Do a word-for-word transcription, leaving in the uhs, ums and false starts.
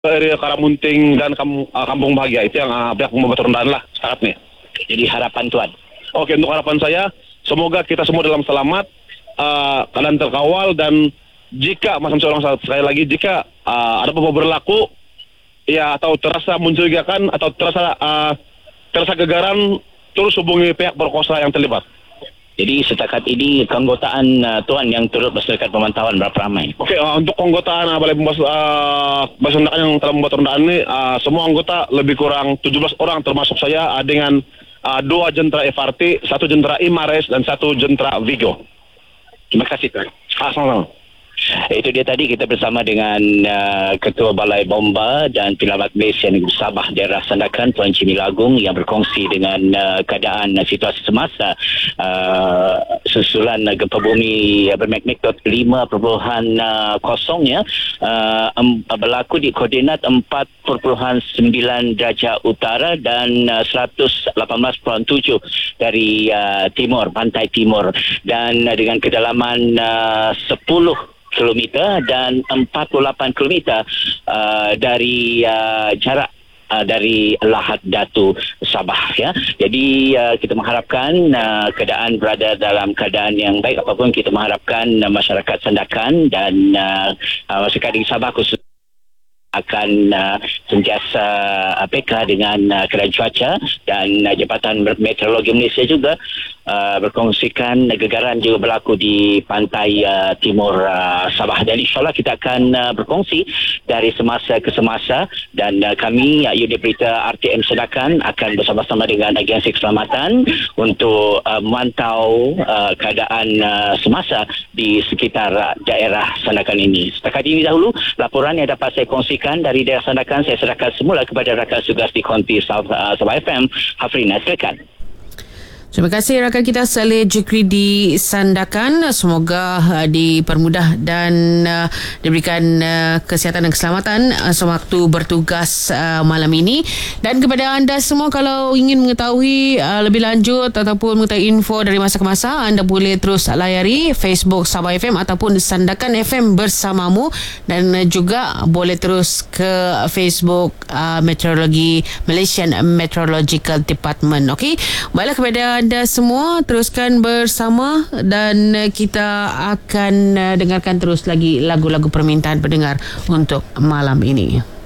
area Karamunting dan Kampung, uh, Kampung Bahagia itu yang uh, pihak pembuat rendahan lah syaratnya. Jadi harapan Tuan. Oke, untuk harapan saya semoga kita semua dalam selamat, uh, keadaan terkawal, dan jika macam seorang sekali lagi jika uh, ada apa-apa berlaku ya atau terasa mencurigakan atau terasa uh, terasa gegaran, terus hubungi pihak berkuasa yang terlibat. Jadi setakat ini keanggotaan uh, Tuan yang turut berserta pemantauan berapa ramai? Oke, uh, untuk keanggotaan uh, Balai Pembas uh, Basendakan yang telah membuat rendahan ini, uh, semua anggota lebih kurang tujuh belas orang termasuk saya, uh, dengan uh, dua jentera F R T, satu jentera Imares dan satu jentera Vigo. Terima kasih Tuan. Ah, sama-sama. Itu dia tadi kita bersama dengan uh, Ketua Balai Bomba dan Penyelamat Malaysia Negeri Sabah Daerah Sandakan, Tuan Cemil Agung, yang berkongsi dengan uh, keadaan uh, situasi semasa uh, susulan uh, gempa bumi uh, bermagnitudo lima perpuluhan kosong ya, uh, um, berlaku di koordinat empat perpuluhan sembilan derajat utara dan uh, seratus lapan belas perpuluhan tujuh dari uh, timur, pantai timur, dan uh, dengan kedalaman uh, sepuluh kilometer dan empat puluh lapan kilometer uh, dari uh, jarak uh, dari Lahad Datu Sabah ya. Jadi uh, kita mengharapkan uh, keadaan berada dalam keadaan yang baik, apapun kita mengharapkan uh, masyarakat Sandakan dan uh, uh, masyarakat di Sabah khusus akan uh, sentiasa uh, peka dengan uh, keadaan cuaca, dan uh, Jabatan Meteorologi Malaysia juga uh, berkongsikan uh, gegaran juga berlaku di pantai uh, timur uh, Sabah, dan insyaAllah kita akan uh, berkongsi dari semasa ke semasa, dan uh, kami uh, unit berita R T M Sandakan akan bersama-sama dengan agensi keselamatan untuk uh, memantau uh, keadaan uh, semasa di sekitar uh, daerah Sandakan ini. Setakat ini dahulu laporan yang dapat saya kongsikan dari daerah Sandakan. Saya serahkan semula kepada rakan tugas di Konti Sabah F M, Hafrina. Silakan. Terima kasih rakan kita Saleh Jukri di Sandakan. Semoga uh, dipermudah dan uh, diberikan uh, kesihatan dan keselamatan uh, sewaktu bertugas uh, malam ini. Dan kepada anda semua, kalau ingin mengetahui uh, lebih lanjut ataupun mengetahui info dari masa ke masa, anda boleh terus layari Facebook Sabah F M ataupun Sandakan F M bersamamu, dan uh, juga boleh terus ke Facebook uh, Meteorologi Malaysian Meteorological Department. Okey, baiklah, kepada anda semua teruskan bersama, dan kita akan dengarkan terus lagi lagu-lagu permintaan pendengar untuk malam ini.